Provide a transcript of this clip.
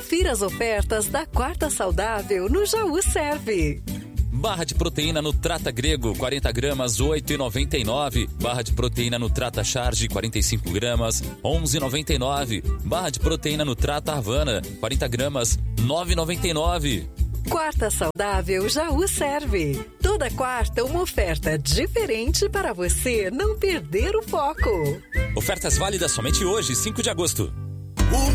Confira as ofertas da quarta saudável no Jaú Serve. Barra de proteína no Trata Grego, 40 gramas, R$ 8,99. Barra de proteína no Trata Charge, 45 gramas, R$ 11,99. Barra de proteína no Trata Havana, 40 gramas, R$ 9,99. Quarta saudável Jaú Serve. Toda quarta uma oferta diferente para você não perder o foco. Ofertas válidas somente hoje, 5 de agosto.